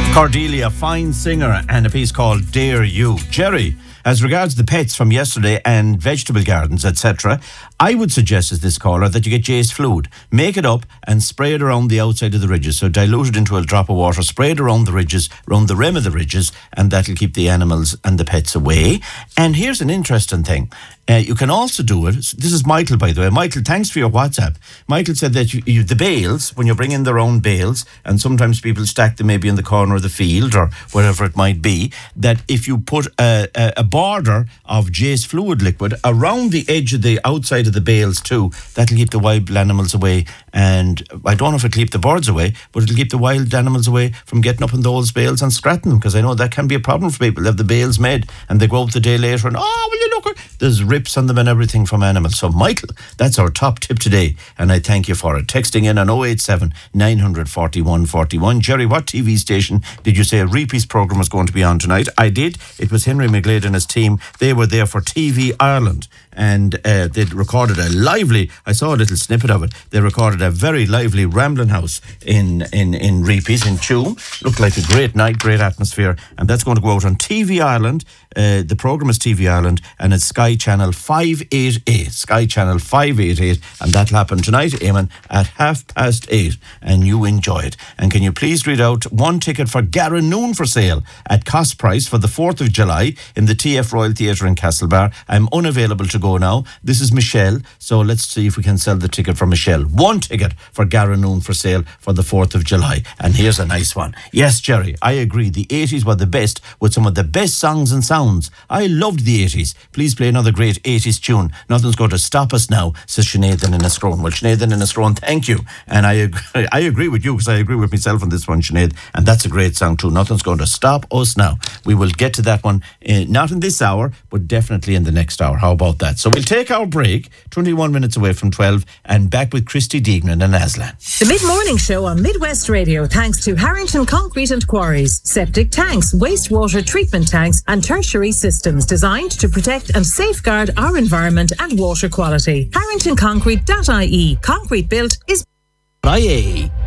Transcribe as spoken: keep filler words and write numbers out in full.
Cordelia, fine singer, and a piece called Dare You. Jerry, as regards the pets from yesterday and vegetable gardens, et cetera, I would suggest as this caller that you get Jay's fluid. Make it up and spray it around the outside of the ridges. So dilute it into a drop of water, spray it around the ridges, around the rim of the ridges, and that'll keep the animals and the pets away. And here's an interesting thing. Uh, you can also do it. This is Michael, by the way. Michael, thanks for your WhatsApp. Michael said that you, you, the bales, when you bring in their own bales, and sometimes people stack them maybe in the corner of the field or whatever it might be, that if you put a, a, a border of Jay's fluid liquid around the edge of the outside of the bales too, that'll keep the wild animals away. And I don't know if it'll keep the birds away, but it'll keep the wild animals away from getting up in those bales and scratching them, because I know that can be a problem for people. They have the bales made and they go out the day later and, oh, will you look, there's rips on them and everything from animals. So Michael, that's our top tip today, and I thank you for it. Texting in on oh eight seven, nine four one, four one. Jerry, what T V station did you say a repeat programme was going to be on tonight? I did. It was Henry McGlade and his team. They were there for T V Ireland, and uh, they'd recorded a lively, I saw a little snippet of it, they recorded a very lively Ramblin' House in, in, in Reepies, in Tuam. Looked like a great night, great atmosphere, and that's going to go out on T V Ireland. Uh, the programme is T V Ireland, and it's Sky Channel five eighty-eight. Sky Channel five eighty-eight, and that'll happen tonight, Eamon, at half past eight, and you enjoy it. And can you please read out one ticket for Garanoon for sale at cost price for the fourth of July in the T F Royal Theatre in Castlebar. I'm unavailable to go now. This is Michelle, so let's see if we can sell the ticket for Michelle. One ticket for Garanoon for sale for the fourth of July. And here's a nice one. Yes, Jerry, I agree. The eighties were the best, with some of the best songs and sounds. I loved the eighties. Please play another great eighties tune. Nothing's going to stop us now, says Sinead in Enniscrone. Well, Sinead in Enniscrone, thank you. And I agree, I agree with you, because I agree with myself on this one, Sinead. And that's a great song too. Nothing's going to stop us now. We will get to that one, uh, not in this hour, but definitely in the next hour. How about that? So we'll take our break, twenty-one minutes away from twelve, and back with Christy Deignan and Aslan. The Mid-Morning Show on Midwest Radio, thanks to Harrington Concrete and Quarries. Septic tanks, wastewater treatment tanks, and tertiary systems designed to protect and safeguard our environment and water quality. harrington concrete dot I E. Concrete built is I A.